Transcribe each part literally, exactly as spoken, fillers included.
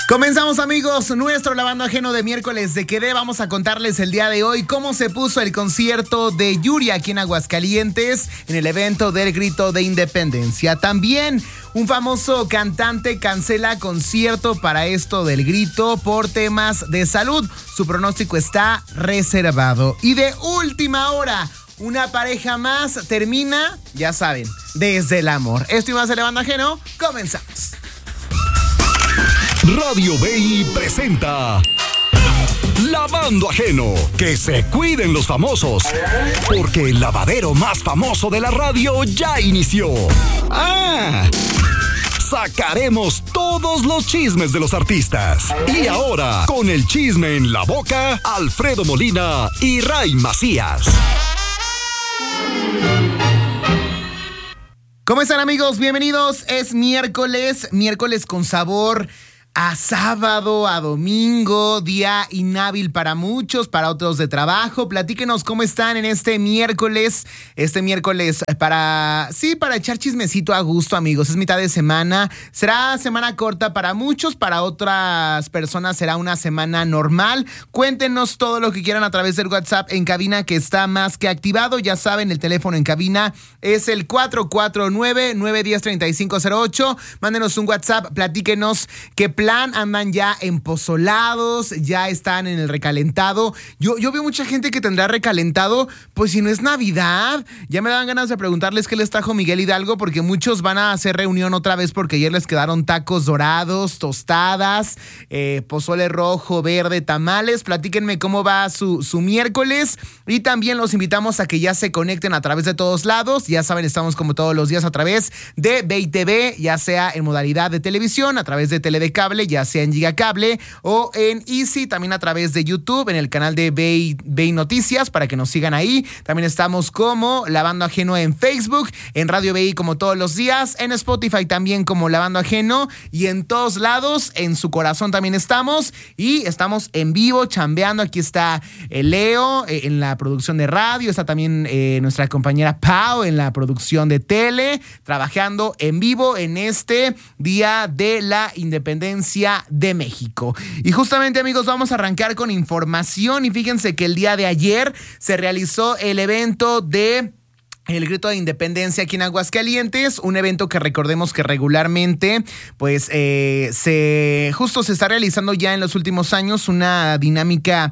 Comenzamos, amigos, nuestro Lavando Ajeno de miércoles de Quedé. Vamos a contarles el día de hoy cómo se puso el concierto de Yuri aquí en Aguascalientes en el evento del Grito de Independencia. También un famoso cantante cancela concierto para esto del grito por temas de salud. Su pronóstico está reservado. Y de última hora, una pareja más termina, ya saben, desde el amor. Esto y más de Lavando Ajeno, comenzamos. Radio B I presenta Lavando Ajeno. Que se cuiden los famosos, porque el lavadero más famoso de la radio ya inició. ¡Ah! Sacaremos todos los chismes de los artistas. Y ahora, con el chisme en la boca, Alfredo Molina y Ray Macías. ¿Cómo están, amigos? Bienvenidos. Es miércoles, miércoles con sabor a sábado, a domingo, día inhábil para muchos, para otros de trabajo. Platíquenos cómo están en este miércoles, este miércoles para, sí, para echar chismecito a gusto, amigos. Es mitad de semana, será semana corta para muchos, para otras personas será una semana normal. Cuéntenos todo lo que quieran a través del WhatsApp en cabina, que está más que activado. Ya saben, el teléfono en cabina es el cuatro cuatro nueve, nueve uno cero, tres cinco cero ocho. Mándenos un WhatsApp, platíquenos qué plan andan ya empozolados, ya están en el recalentado. Yo, yo veo mucha gente que tendrá recalentado, pues si no es Navidad. Ya me dan ganas de preguntarles qué les trajo Miguel Hidalgo, porque muchos van a hacer reunión otra vez porque ayer les quedaron tacos dorados, tostadas, eh, pozole rojo, verde, tamales. Platíquenme cómo va su, su miércoles, y también los invitamos a que ya se conecten a través de todos lados. Ya saben, estamos como todos los días a través de B I T V, ya sea en modalidad de televisión, a través de tele de cable, ya sea en Gigacable o en Easy, también a través de YouTube, en el canal de B I, B I Noticias, para que nos sigan ahí. También estamos como Lavando Ajeno en Facebook, en Radio B I como todos los días, en Spotify también como Lavando Ajeno, y en todos lados, en su corazón también estamos, y estamos en vivo, chambeando. Aquí está eh, Leo eh, en la producción de radio, está también eh, nuestra compañera Pau en la producción de tele, trabajando en vivo en este Día de la Independencia de México. Y justamente, amigos, vamos a arrancar con información. Y fíjense que el día de ayer se realizó el evento de el Grito de Independencia aquí en Aguascalientes, un evento que recordemos que regularmente pues eh, se justo se está realizando ya en los últimos años, una dinámica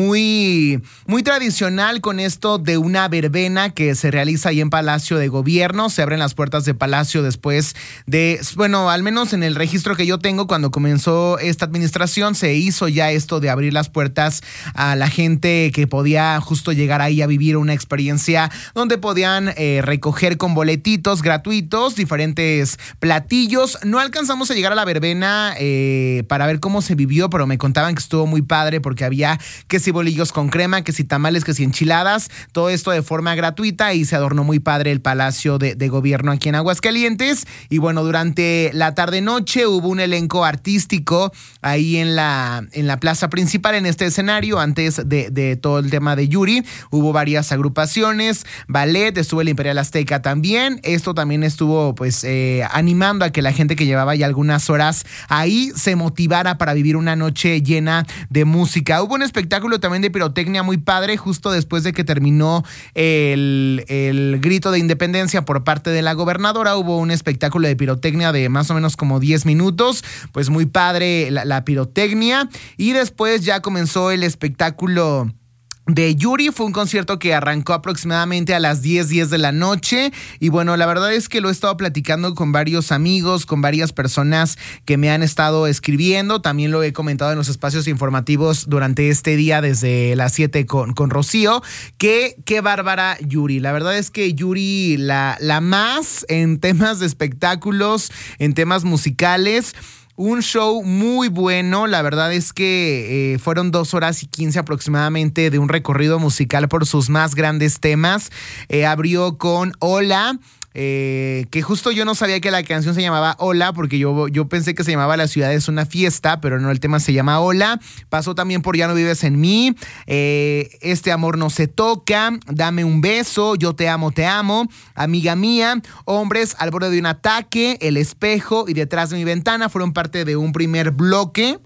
muy, muy tradicional con esto de una verbena que se realiza ahí en Palacio de Gobierno. Se abren las puertas de Palacio después de, bueno, al menos en el registro que yo tengo, cuando comenzó esta administración, se hizo ya esto de abrir las puertas a la gente que podía justo llegar ahí a vivir una experiencia donde podían Eh, recoger con boletitos gratuitos diferentes platillos. No alcanzamos a llegar a la verbena eh, para ver cómo se vivió, pero me contaban que estuvo muy padre porque había que si bolillos con crema, que si tamales, que si enchiladas, todo esto de forma gratuita, y se adornó muy padre el Palacio de, de Gobierno aquí en Aguascalientes. Y bueno, durante la tarde-noche hubo un elenco artístico ahí en la, en la plaza principal, en este escenario, antes de, de todo el tema de Yuri. Hubo varias agrupaciones, ballet, estuvo el Imperial Azteca también. Esto también estuvo pues eh, animando a que la gente que llevaba ya algunas horas ahí se motivara para vivir una noche llena de música. Hubo un espectáculo también de pirotecnia muy padre justo después de que terminó el, el Grito de Independencia por parte de la gobernadora. Hubo un espectáculo de pirotecnia de más o menos como diez minutos, pues muy padre la, la pirotecnia. Y después ya comenzó el espectáculo de Yuri. Fue un concierto que arrancó aproximadamente a las diez, diez de la noche. Y bueno, la verdad es que lo he estado platicando con varios amigos, con varias personas que me han estado escribiendo. También lo he comentado en los espacios informativos durante este día desde las siete con, con Rocío. Que qué bárbara Yuri. La verdad es que Yuri, la, la más en temas de espectáculos, en temas musicales. Un show muy bueno. La verdad es que eh, fueron dos horas y quince aproximadamente de un recorrido musical por sus más grandes temas. Eh, abrió con Hola, eh, que justo yo no sabía que la canción se llamaba Hola, porque yo, yo pensé que se llamaba La ciudad es una fiesta, pero no, el tema se llama Hola. Pasó también por Ya no vives en mí, eh, Este amor no se toca, Dame un beso, Yo te amo, te amo, Amiga mía, Hombres al borde de un ataque, El espejo y Detrás de mi ventana fueron parte de un primer bloque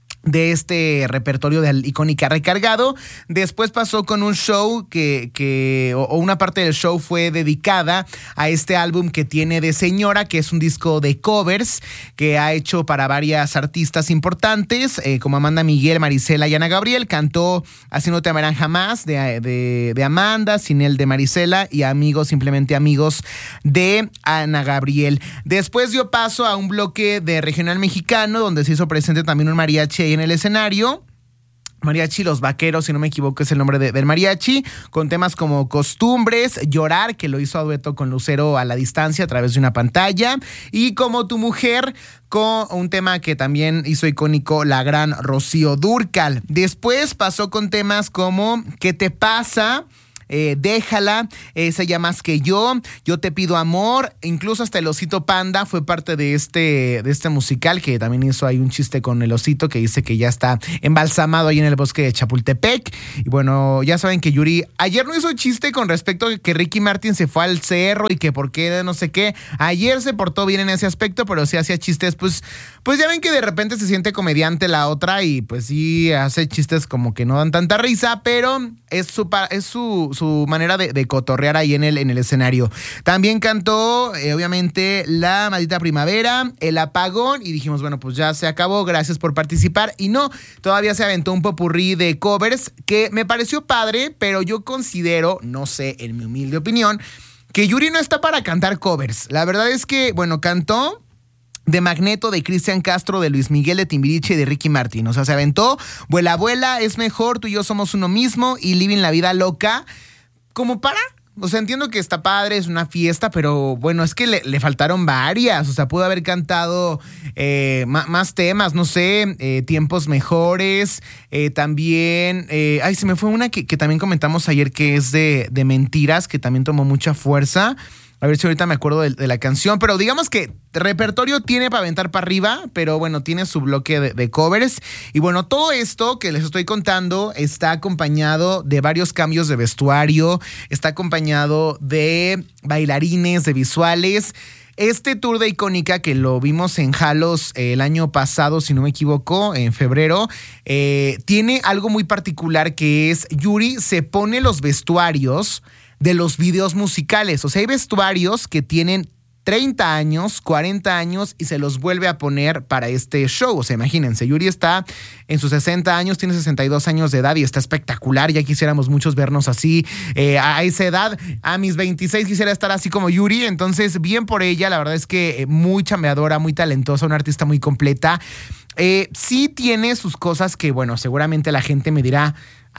de este repertorio de Icónica Recargado. Después pasó con un show que, que o, o una parte del show fue dedicada a este álbum que tiene de Señora, que es un disco de covers que ha hecho para varias artistas importantes, eh, como Amanda Miguel, Marisela y Ana Gabriel. Cantó Así no te amarán jamás de, de, de Amanda, Sin él de Marisela y Amigos, simplemente Amigos de Ana Gabriel. Después dio paso a un bloque de regional mexicano donde se hizo presente también un mariachi en el escenario. Mariachi Los Vaqueros, si no me equivoco es el nombre de, del mariachi, con temas como Costumbres, Llorar, que lo hizo a dueto con Lucero a la distancia a través de una pantalla, y Como tu mujer, con un tema que también hizo icónico la gran Rocío Dúrcal. Después pasó con temas como ¿Qué te pasa?, Eh, Déjala, Esa ya más que yo, Yo te pido amor, incluso hasta el Osito Panda fue parte de este, de este musical, que también hizo ahí un chiste con el osito que dice que ya está embalsamado ahí en el bosque de Chapultepec. Y bueno, ya saben que Yuri ayer no hizo chiste con respecto a que Ricky Martin se fue al cerro y que por qué no sé qué. Ayer se portó bien en ese aspecto, pero sí hacía chistes, pues, pues ya ven que de repente se siente comediante la otra y pues sí hace chistes como que no dan tanta risa, pero es su, es su, su manera de, de cotorrear ahí en el, en el escenario. También cantó, eh, obviamente, La Maldita Primavera, El Apagón, y dijimos, bueno, pues ya se acabó, gracias por participar. Y no, todavía se aventó un popurrí de covers que me pareció padre, pero yo considero, no sé, en mi humilde opinión, que Yuri no está para cantar covers. La verdad es que, bueno, cantó de Magneto, de Cristian Castro, de Luis Miguel, de Timbiriche y de Ricky Martin. O sea, se aventó Vuela, Vuela, Es Mejor, Tú y yo somos uno mismo y Living la Vida Loca. ¿Como para? O sea, entiendo que está padre, es una fiesta, pero bueno, es que le, le faltaron varias. O sea, pudo haber cantado eh, más, más temas, no sé, eh, Tiempos Mejores, eh, también... Eh, ay, se me fue una que, que también comentamos ayer que es de, de Mentiras, que también tomó mucha fuerza. A ver si ahorita me acuerdo de, de la canción, pero digamos que repertorio tiene para aventar para arriba, pero bueno, tiene su bloque de, de covers. Y bueno, todo esto que les estoy contando está acompañado de varios cambios de vestuario, está acompañado de bailarines, de visuales. Este tour de Icónica que lo vimos en Jalos eh, el año pasado, si no me equivoco, en febrero, eh, tiene algo muy particular que es Yuri se pone los vestuarios de los videos musicales. O sea, hay vestuarios que tienen treinta años, cuarenta años y se los vuelve a poner para este show. O sea, imagínense, Yuri está en sus sesenta años, tiene sesenta y dos años de edad y está espectacular. Ya quisiéramos muchos vernos así eh, a esa edad. A mis veintiséis quisiera estar así como Yuri. Entonces, bien por ella. La verdad es que muy chambeadora, muy talentosa, una artista muy completa. Eh, sí tiene sus cosas que, bueno, seguramente la gente me dirá,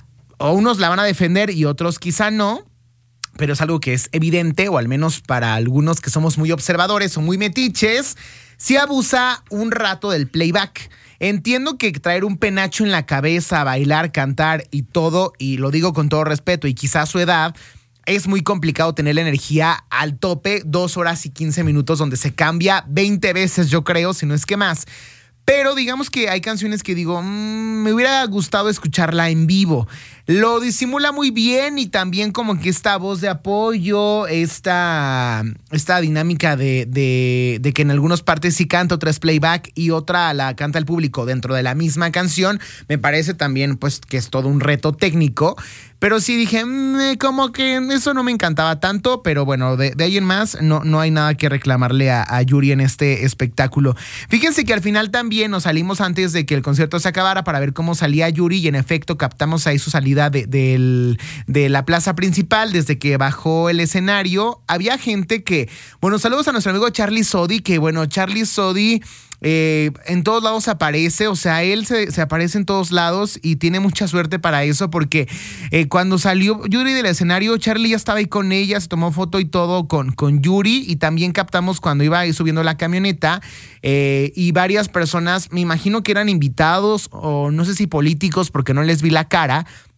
o unos la van a defender y otros quizá no. Pero es algo que es evidente, o al menos para algunos que somos muy observadores o muy metiches, sí abusa un rato del playback. Entiendo que traer un penacho en la cabeza, bailar, cantar y todo, y lo digo con todo respeto, y quizás su edad, es muy complicado tener la energía al tope, dos horas y quince minutos, donde se cambia veinte veces, yo creo, si no es que más. Pero digamos que hay canciones que digo, mmm, me hubiera gustado escucharla en vivo. Lo disimula muy bien y también como que esta voz de apoyo, esta, esta dinámica de, de, de que en algunas partes sí canta, otra es playback y otra la canta el público dentro de la misma canción, me parece también pues que es todo un reto técnico. Pero sí dije, mmm, como que eso no me encantaba tanto, pero bueno, de, de ahí en más no, no hay nada que reclamarle a, a Yuri en este espectáculo. Fíjense que al final también nos salimos antes de que el concierto se acabara para ver cómo salía Yuri y en efecto captamos ahí su salida de, de, de la plaza principal. Desde que bajó el escenario había gente que, bueno, saludos a nuestro amigo Charlie Sodi, que bueno, Charlie Sodi Eh, en todos lados aparece, o sea, él se, se aparece en todos lados y tiene mucha suerte para eso porque eh, cuando salió Yuri del escenario, Charlie ya estaba ahí con ella, se tomó foto y todo con, con Yuri y también captamos cuando iba ahí subiendo la camioneta eh, y varias personas, me imagino que eran invitados o no sé si políticos porque no les vi la cara,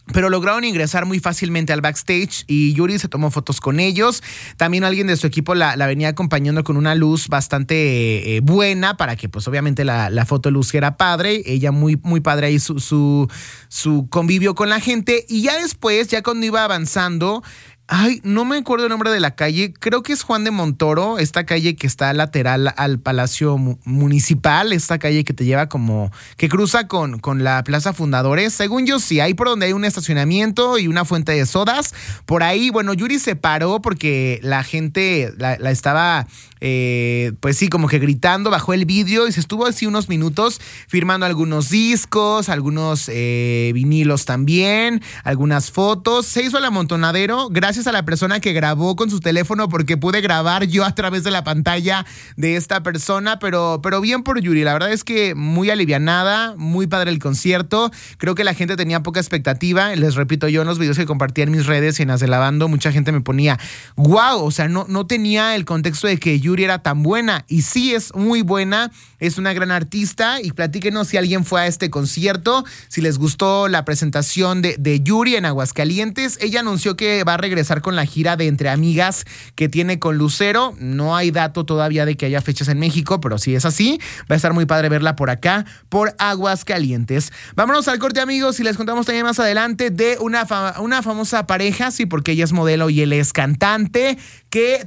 pero lograron ingresar muy fácilmente al backstage y Yuri se tomó fotos con ellos. También alguien de su equipo la, la venía acompañando con una luz bastante eh, buena para que pues obviamente la, la foto luciera padre. Ella muy, muy padre ahí su, su, su convivio con la gente. Y ya después, ya cuando iba avanzando... Ay, no me acuerdo el nombre de la calle. Creo que es Juan de Montoro, esta calle que está lateral al Palacio Municipal, esta calle que te lleva como, que cruza con, con la Plaza Fundadores. Según yo, sí, ahí por donde hay un estacionamiento y una fuente de sodas. Por ahí, bueno, Yuri se paró porque la gente la, la estaba, eh, pues sí, como que gritando, bajó el vidrio y se estuvo así unos minutos firmando algunos discos, algunos eh, vinilos también, algunas fotos. Se hizo el amontonadero, gracias a la persona que grabó con su teléfono, porque pude grabar yo a través de la pantalla de esta persona, pero, pero bien por Yuri. La verdad es que muy alivianada, muy padre el concierto. Creo que la gente tenía poca expectativa. Les repito, yo en los videos que compartí en mis redes y en las de la banda, mucha gente me ponía, wow, o sea, no, no tenía el contexto de que Yuri era tan buena. Y sí, es muy buena, es una gran artista. Y platíquenos si alguien fue a este concierto, si les gustó la presentación de, de Yuri en Aguascalientes. Ella anunció que va a regresar con la gira de Entre Amigas que tiene con Lucero. No hay dato todavía de que haya fechas en México, pero si es así, va a estar muy padre verla por acá, por Aguascalientes. Vámonos al corte, amigos, y les contamos también más adelante de una, fa- una famosa pareja, sí, porque ella es modelo y él es cantante, que